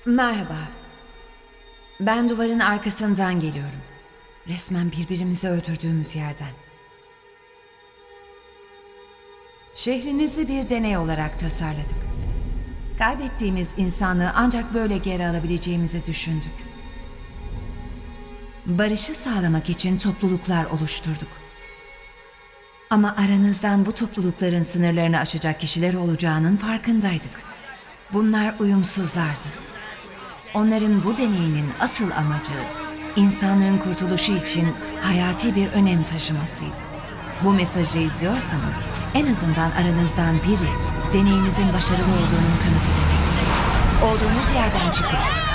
Merhaba. Ben duvarın arkasından geliyorum. Resmen birbirimizi öldürdüğümüz yerden. Şehrinizi bir deney olarak tasarladık. Kaybettiğimiz insanlığı ancak böyle geri alabileceğimizi düşündük. Barışı sağlamak için topluluklar oluşturduk. Ama aranızdan bu toplulukların sınırlarını aşacak kişiler olacağının farkındaydık. Bunlar uyumsuzlardı. Onların bu deneyinin asıl amacı, insanlığın kurtuluşu için hayati bir önem taşımasıydı. Bu mesajı izliyorsanız, en azından aranızdan biri deneyimizin başarılı olduğunun kanıtı demektir. Olduğunuz yerden çıkıp